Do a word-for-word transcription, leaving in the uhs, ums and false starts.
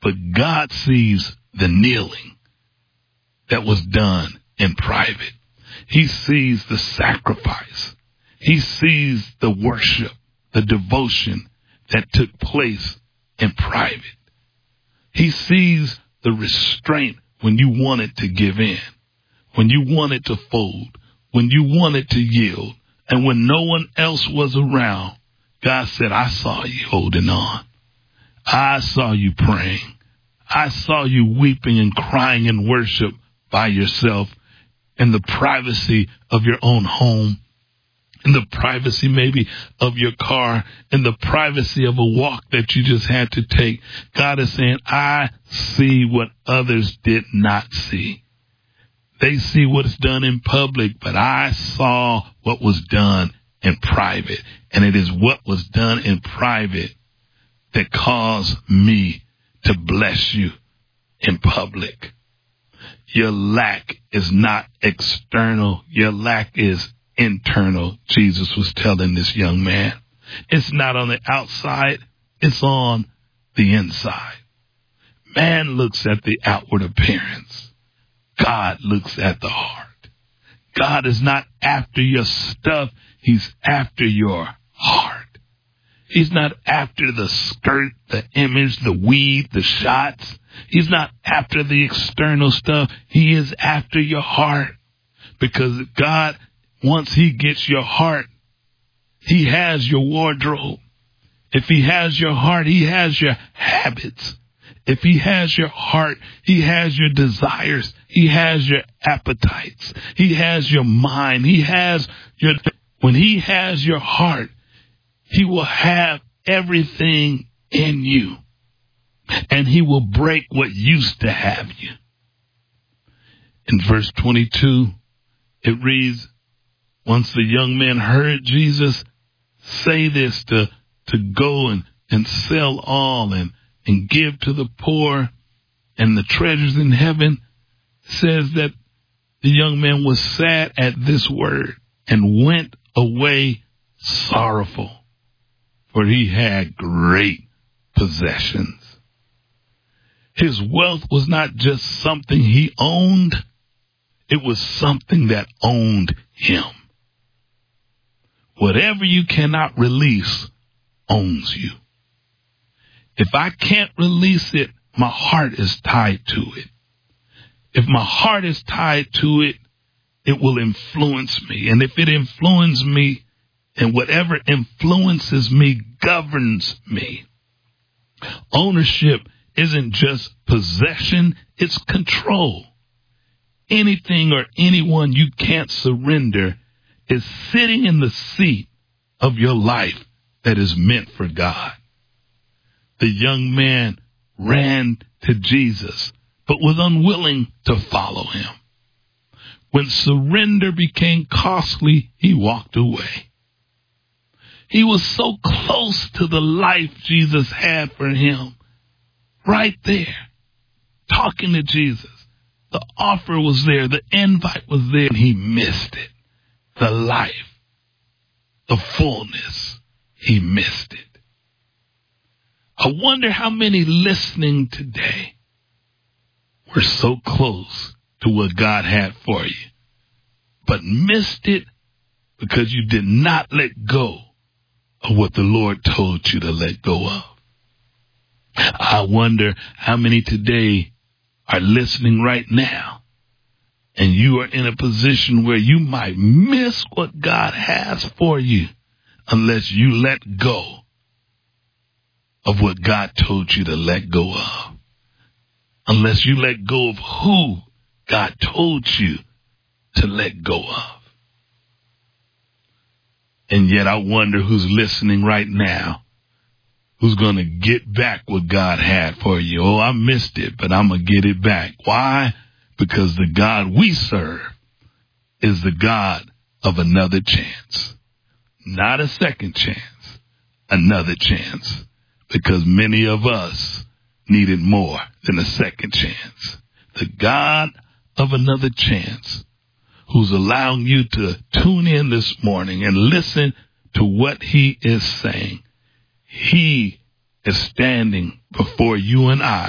But God sees the kneeling that was done in private. He sees the sacrifice. He sees the worship, the devotion that took place in private. He sees the restraint when you wanted to give in, when you wanted to fold, when you wanted to yield, and when no one else was around. God said, I saw you holding on. I saw you praying. I saw you weeping and crying in worship by yourself in the privacy of your own home, in the privacy maybe of your car, in the privacy of a walk that you just had to take. God is saying, I see what others did not see. They see what's done in public, but I saw what was done in private. And it is what was done in private that caused me to bless you in public. Your lack is not external. Your lack is internal, Jesus was telling this young man. It's not on the outside. It's on the inside. Man looks at the outward appearance. God looks at the heart. God is not after your stuff. He's after your heart. He's not after the skirt, the image, the weed, the shots. He's not after the external stuff. He is after your heart. Because God, once he gets your heart, he has your wardrobe. If he has your heart, he has your habits. If he has your heart, he has your desires. He has your appetites. He has your mind. He has your, when he has your heart, he will have everything in you. And he will break what used to have you. In verse twenty-two, it reads, once the young man heard Jesus say this to, to go and, and sell all and, and give to the poor and the treasures in heaven, says that the young man was sad at this word and went away sorrowful, for he had great possessions. His wealth was not just something he owned. It was something that owned him. Whatever you cannot release owns you. If I can't release it, my heart is tied to it. If my heart is tied to it, it will influence me. And if it influences me, and whatever influences me governs me. Ownership isn't just possession, it's control. Anything or anyone you can't surrender is sitting in the seat of your life that is meant for God. The young man ran to Jesus, but was unwilling to follow him. When surrender became costly, he walked away. He was so close to the life Jesus had for him. Right there, talking to Jesus. The offer was there. The invite was there. And he missed it. The life, the fullness, he missed it. I wonder how many listening today were so close to what God had for you, but missed it because you did not let go of what the Lord told you to let go of. I wonder how many today are listening right now, and you are in a position where you might miss what God has for you unless you let go of what God told you to let go of. Unless you let go of who God told you to let go of. And yet I wonder who's listening right now, who's going to get back what God had for you. Oh, I missed it, but I'm going to get it back. Why? Because the God we serve is the God of another chance. Not a second chance, another chance. Because many of us needed more than a second chance. The God of another chance, who's allowing you to tune in this morning and listen to what he is saying. He is standing before you and I